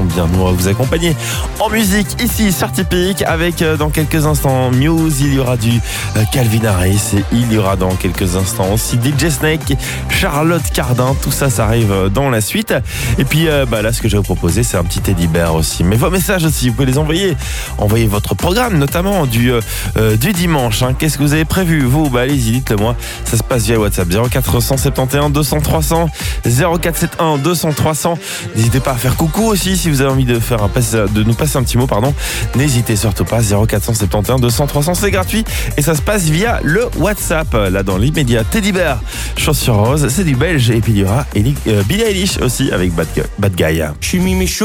chante bien. Nous, on va vous accompagner en musique ici sur Typique avec dans quelques instants Muse, il y aura du Calvin Harris et il y aura dans quelques instants aussi DJ Snake, Charlotte Cardin. Tout ça, ça arrive dans la suite. Et puis là, ce que je vais vous proposer, c'est un petit Teddy Bear aussi. Mais vos messages aussi, vous pouvez les envoyer. Envoyez votre programme, notamment du dimanche. Qu'est-ce que vous avez prévu, vous? Allez-y, dites-le moi. Ça se passe via WhatsApp 0471 200 300 0471 200 300. N'hésitez pas à faire coucou aussi si vous avez envie de nous passer un petit mot, pardon. N'hésitez surtout pas. 0471 200 300, c'est gratuit et ça se passe via le WhatsApp. Là, dans l'immédiat, Teddy Bear, Chaussures Roses, c'est du belge. Et puis il y aura Billie Eilish aussi avec Bad Guy. Je suis Mimi Chaud.